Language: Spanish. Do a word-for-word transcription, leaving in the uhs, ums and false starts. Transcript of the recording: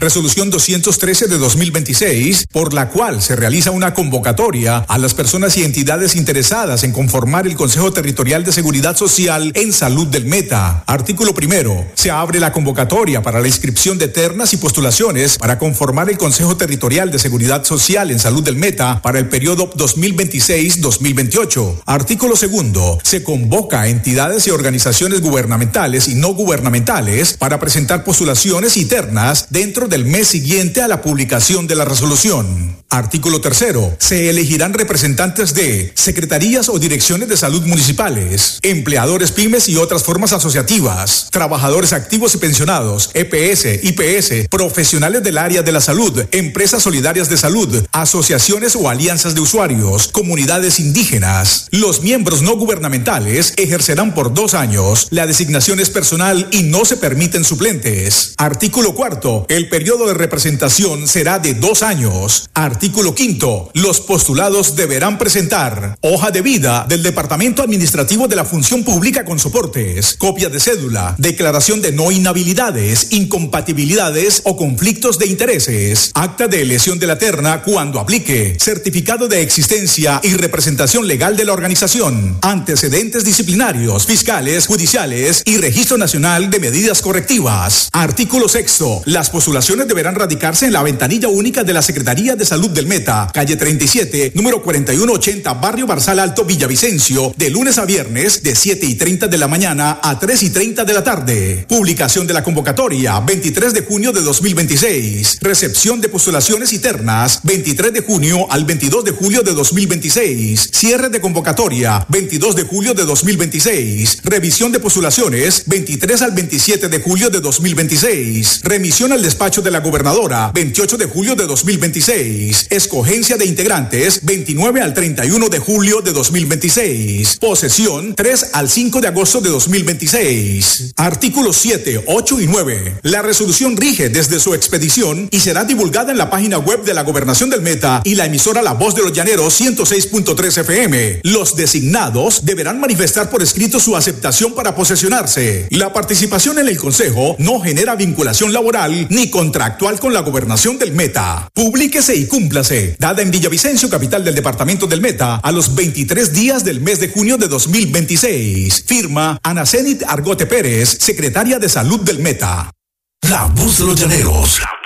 Resolución doscientos trece de dos mil veintiséis, por la cual se realiza una convocatoria a las personas y entidades interesadas en conformar el Consejo Territorial de Seguridad Social en Salud del Meta. Artículo primero. Se abre la convocatoria para la inscripción de ternas y postulaciones para conformar el Consejo Territorial de Seguridad Social en Salud del Meta para el periodo dos mil veintiséis dos mil veintiocho. Artículo segundo. Se convoca a entidades y organizaciones gubernamentales y no gubernamentales para presentar postulaciones y ternas dentro del mes siguiente a la publicación de la resolución. Artículo tercero. Se elegirán representantes de secretarías o direcciones de salud municipales, empleadores pymes y otras formas asociativas, trabajadores activos y pensionados, E P S, I P S, profesionales del área de la salud, empresas solidarias de salud, asociaciones o alianzas de usuarios, comunidades indígenas. Los miembros no gubernamentales ejercerán por dos años. La designación es personal y no se permiten suplentes. Artículo cuarto. El periodo de representación será de dos años. Artículo quinto. Los postulados deberán presentar hoja de vida del Departamento Administrativo de la Función Pública con soportes, copia de cédula, declaración de no inhabilidades, incompatibilidades o conflictos de intereses, acta de elección de la terna cuando aplique, certificado de existencia y representación legal de la organización, antecedentes disciplinarios, fiscales, judiciales y registro nacional de medidas correctivas. Artículo sexto. Las postulaciones deberán radicarse en la ventanilla única de la Secretaría de Salud del Meta, calle treinta y siete, número cuarenta y uno ochenta, barrio Barzal Alto, Villavicencio, de lunes a viernes, de siete y treinta de la mañana a tres y treinta de la tarde. Publicación de la convocatoria, veintitrés de junio de dos mil veintiséis. Recepción de postulaciones y ternas, veintitrés de junio al veintidós de julio de dos mil veintiséis. Cierre de convocatoria, veintidós de julio de dos mil veintiséis. Revisión de postulaciones, veintitrés al veintisiete de julio de dos mil veintiséis. Remisión al despacho de la gobernadora, veintiocho de julio de dos mil veintiséis. Escogencia de integrantes, veintinueve al treinta y uno de julio de dos mil veintiséis. Posesión, tres al cinco de agosto de dos mil veintiséis. Artículos siete, ocho y nueve. La resolución rige desde su expedición y será divulgada en la página web de la Gobernación del Meta y la emisora La Voz de los Llaneros ciento seis punto tres F M. Los designados deberán manifestar por escrito su aceptación para posesionarse. La participación en el Consejo no genera vinculación laboral ni contractual con la Gobernación del Meta. Publíquese y cúmplase. Dada en Villavicencio, capital del departamento del Meta, a los veintitrés días del mes de junio de dos mil veintiséis. Firma Ana Zenit Argote Pérez, secretaria de Salud del Meta. La Voz de los Llaneros.